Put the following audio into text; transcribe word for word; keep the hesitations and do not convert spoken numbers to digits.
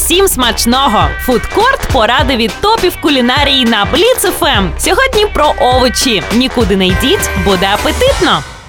Всім смачного! Фудкорт – поради від топів кулінарії на Бліц еф ем. Сьогодні про овочі. Нікуди не йдіть, буде апетитно!